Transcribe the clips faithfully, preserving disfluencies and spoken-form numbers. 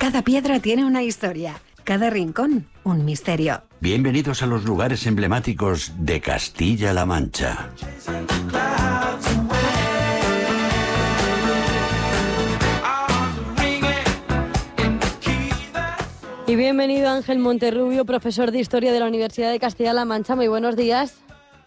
Cada piedra tiene una historia, cada rincón un misterio. Bienvenidos a los lugares emblemáticos de Castilla-La Mancha. Y bienvenido Ángel Monterrubio, profesor de Historia de la Universidad de Castilla-La Mancha. Muy buenos días.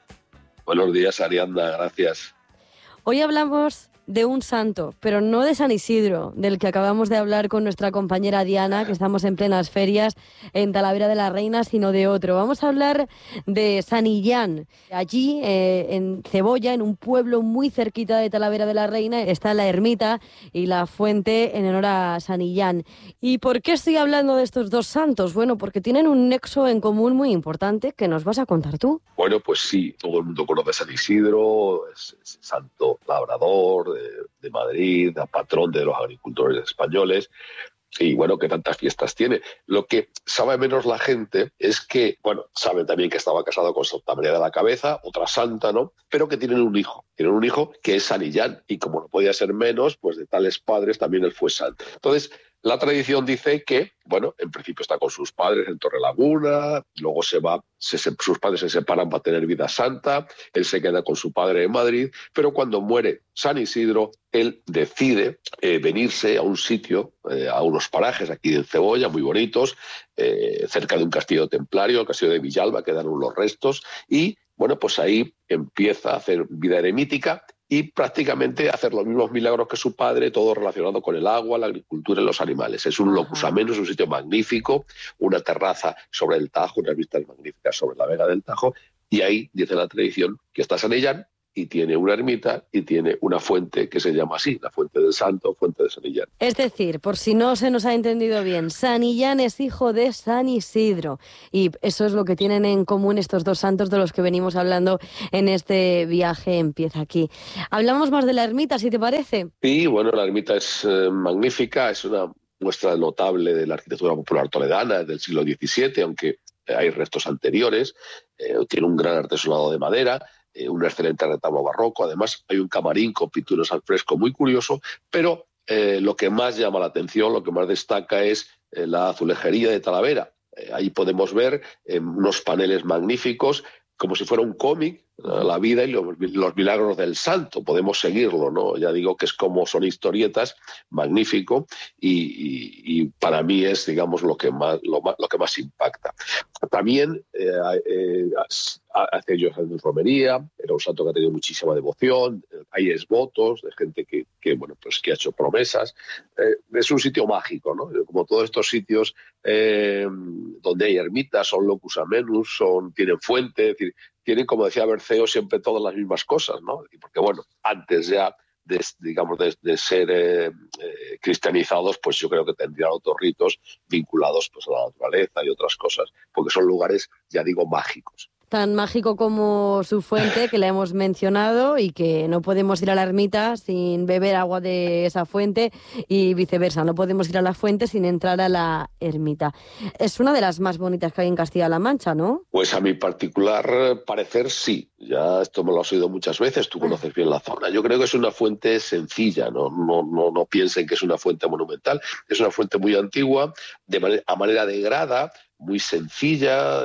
Buenos días, Arianda, gracias. Hoy hablamos de un santo, pero no de San Isidro, del que acabamos de hablar con nuestra compañera Diana, que estamos en plenas ferias en Talavera de la Reina, sino de otro. Vamos a hablar de San Illán. Allí, eh, en Cebolla, en un pueblo muy cerquita de Talavera de la Reina, está la ermita y la fuente en honor a San Illán. ¿Y por qué estoy hablando de estos dos santos? Bueno, porque tienen un nexo en común muy importante que nos vas a contar tú. Bueno, pues sí, todo el mundo conoce a San Isidro, es, es santo labrador de, de Madrid, patrón de los agricultores españoles. Y bueno, que tantas fiestas tiene. Lo que sabe menos la gente es que, bueno, saben también que estaba casado con Santa María de la Cabeza, otra santa, ¿no? Pero que tienen un hijo. Tienen un hijo que es San Illán. Y como no podía ser menos, pues de tales padres también él fue santo. Entonces, la tradición dice que, bueno, en principio está con sus padres en Torrelaguna, luego se va, se, se, sus padres se separan para tener vida santa, él se queda con su padre en Madrid, pero cuando muere San Isidro, él decide eh, venirse a un sitio, eh, a unos parajes aquí en Cebolla, muy bonitos, eh, cerca de un castillo templario, el castillo de Villalba, quedaron los restos, y bueno, pues ahí empieza a hacer vida eremítica y prácticamente hacer los mismos milagros que su padre, todo relacionado con el agua, la agricultura y los animales. Es un locus amenus, un sitio magnífico, una terraza sobre el Tajo, unas vistas magníficas sobre la Vega del Tajo, y ahí dice la tradición que está San Illán y tiene una ermita y tiene una fuente que se llama así, la Fuente del Santo, Fuente de San Illán. Es decir, por si no se nos ha entendido bien, San Illán es hijo de San Isidro y eso es lo que tienen en común estos dos santos de los que venimos hablando en este viaje Empieza Aquí. Hablamos más de la ermita, si te parece. Sí, bueno, la ermita es eh, magnífica, es una muestra notable de la arquitectura popular toledana del siglo diecisiete, aunque hay restos anteriores, eh, tiene un gran artesonado de madera, Eh, un excelente retablo barroco, además hay un camarín con pinturas al fresco muy curioso, pero eh, lo que más llama la atención, lo que más destaca es eh, la azulejería de Talavera. Eh, ahí podemos ver eh, unos paneles magníficos, como si fuera un cómic, la vida y los, los milagros del santo, podemos seguirlo, ¿no? Ya digo que es como son historietas, magnífico, y, y, y para mí es, digamos, lo que más, lo, más, lo que más impacta. También eh, eh, hace ellos romería, era un santo que ha tenido muchísima devoción, hay exvotos de gente que, que, bueno, pues que ha hecho promesas. Eh, es un sitio mágico, ¿no? Como todos estos sitios eh, donde hay ermitas, son locus amenus, son, tienen fuente, es decir, tienen, como decía Berceo, siempre todas las mismas cosas, ¿no? Porque, bueno, antes ya, de, digamos, de, de ser eh, eh, cristianizados, pues yo creo que tendrían otros ritos vinculados pues, a la naturaleza y otras cosas, porque son lugares, ya digo, mágicos. Tan mágico como su fuente, que la hemos mencionado, y que no podemos ir a la ermita sin beber agua de esa fuente y viceversa. No podemos ir a la fuente sin entrar a la ermita. Es una de las más bonitas que hay en Castilla-La Mancha, ¿no? Pues a mi particular parecer sí. Ya esto me lo has oído muchas veces, tú conoces bien la zona. Yo creo que es una fuente sencilla, no, no, no, no piensen que es una fuente monumental. Es una fuente muy antigua, de manera, a manera de grada, muy sencilla,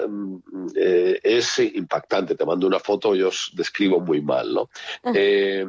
eh, es impactante. Te mando una foto, yo os describo muy mal, ¿no? Eh,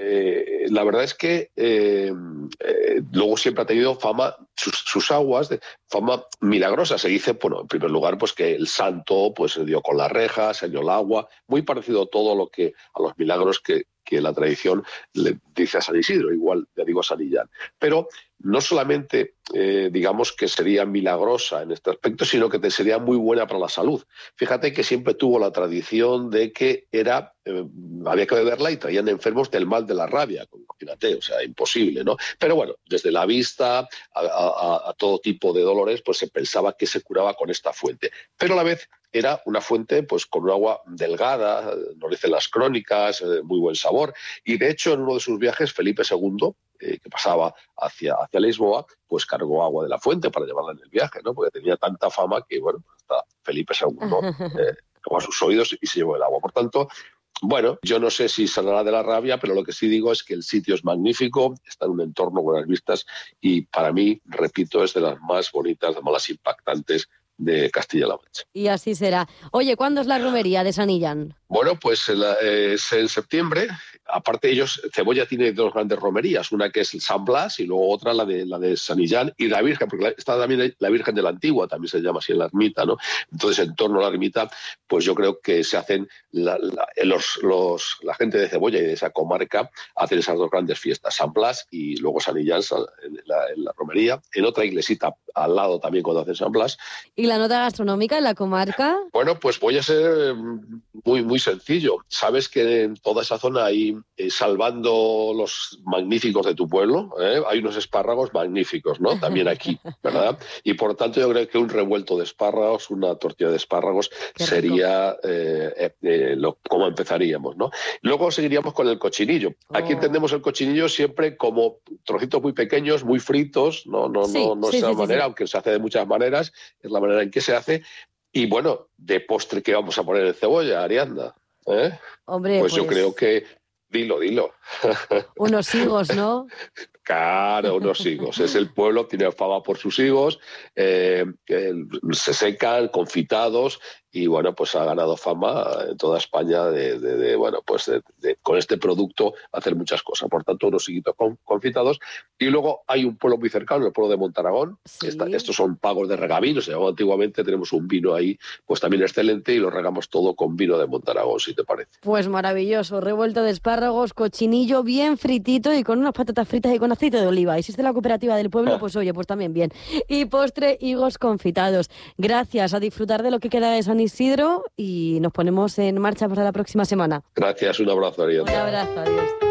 eh, la verdad es que eh, eh, luego siempre ha tenido fama, sus, sus aguas, de fama milagrosa. Se dice, bueno, en primer lugar, pues que el santo pues se dio con la reja, se halló el agua, muy parecido a todo lo que, a los milagros que, que la tradición le dice a San Isidro, igual le digo a San Illán. Pero no solamente, eh, digamos, que sería milagrosa en este aspecto, sino que te sería muy buena para la salud. Fíjate que siempre tuvo la tradición de que era, eh, había que beberla y traían enfermos del mal de la rabia, imagínate, o sea, imposible, ¿no? Pero bueno, desde la vista a, a, a todo tipo de dolores, pues se pensaba que se curaba con esta fuente. Pero a la vez era una fuente pues con un agua delgada, nos dicen las crónicas, eh, muy buen sabor, y de hecho en uno de sus viajes Felipe segundo, eh, que pasaba hacia, hacia Lisboa, pues cargó agua de la fuente para llevarla en el viaje, ¿no? Porque tenía tanta fama que, bueno, hasta Felipe segundo eh, tocó a sus oídos y se llevó el agua. Por tanto, bueno, yo no sé si sanará de la rabia, pero lo que sí digo es que el sitio es magnífico, está en un entorno con las vistas y para mí, repito, es de las más bonitas, de las más impactantes de Castilla-La Mancha. Y así será. Oye, ¿cuándo es la romería de San Illán? Bueno, pues eh, es en septiembre. Aparte ellos, Cebolla tiene dos grandes romerías, una que es el San Blas y luego otra la de la de San Illán y la Virgen, porque está también la Virgen de la Antigua, también se llama así en la ermita, ¿no? Entonces, en torno a la ermita, pues yo creo que se hacen la, la, los, los, la gente de Cebolla y de esa comarca hacen esas dos grandes fiestas, San Blas y luego San Illán en la, en la romería. En otra iglesita al lado también cuando hacen San Blas. ¿Y la nota gastronómica en la comarca? Bueno, pues voy a ser muy, muy sencillo. Sabes que en toda esa zona hay, eh, salvando los magníficos de tu pueblo, ¿eh? hay unos espárragos magníficos, ¿no? También aquí, ¿verdad? Y por tanto yo creo que un revuelto de espárragos, una tortilla de espárragos Qué sería eh, eh, eh, lo, como empezaríamos, ¿no? Luego seguiríamos con el cochinillo. Oh. Aquí entendemos el cochinillo siempre como trocitos muy pequeños, muy fritos, no, no, sí, no, no sí, es la sí, manera, sí. aunque se hace de muchas maneras, es la manera en que se hace. Y bueno, de postre, ¿qué vamos a poner en Cebolla, Ariadna? ¿Eh? Hombre, pues, pues yo creo que... Dilo, dilo. Unos higos, ¿no? Claro, unos higos. Es el pueblo, tiene fama por sus higos, eh, se secan, confitados, y bueno, pues ha ganado fama en toda España de, de, de bueno, pues de, de, con este producto hacer muchas cosas. Por tanto, unos higuitos confitados. Y luego hay un pueblo muy cercano, el pueblo de Montaragón. Sí. Esta, estos son pagos de regavinos. Se llamaba antiguamente, tenemos un vino ahí, pues también excelente, y lo regamos todo con vino de Montaragón, si te parece. Pues maravilloso, revuelto de espárragos, cochinillo bien fritito y con unas patatas fritas y con aceite de oliva. Y si es de la cooperativa del pueblo, ah. pues oye, pues también bien. Y postre, higos confitados. Gracias, a disfrutar de lo que queda de San Isidro y nos ponemos en marcha para la próxima semana. Gracias, un abrazo, Ariadna. Un abrazo, adiós.